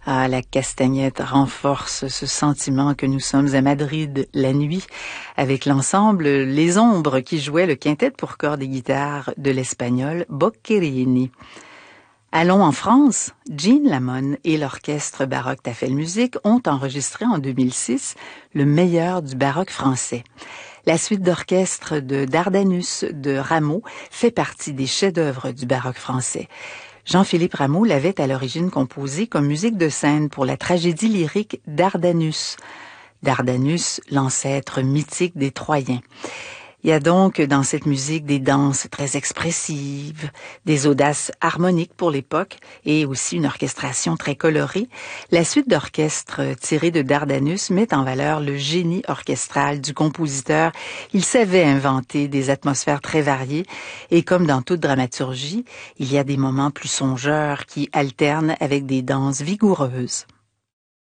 Ah, la castagnette renforce ce sentiment que nous sommes à Madrid la nuit avec l'ensemble Les Ombres qui jouait le quintet pour cordes et guitare de l'espagnol Boccherini. Allons en France. Jean Lamon et l'orchestre baroque Tafelmusik ont enregistré en 2006 le meilleur du baroque français. La suite d'orchestre de Dardanus de Rameau fait partie des chefs-d'œuvre du baroque français. Jean-Philippe Rameau l'avait à l'origine composé comme musique de scène pour la tragédie lyrique Dardanus. Dardanus, l'ancêtre mythique des Troyens. Il y a donc dans cette musique des danses très expressives, des audaces harmoniques pour l'époque et aussi une orchestration très colorée. La suite d'orchestre tirée de Dardanus met en valeur le génie orchestral du compositeur. Il savait inventer des atmosphères très variées et comme dans toute dramaturgie, il y a des moments plus songeurs qui alternent avec des danses vigoureuses.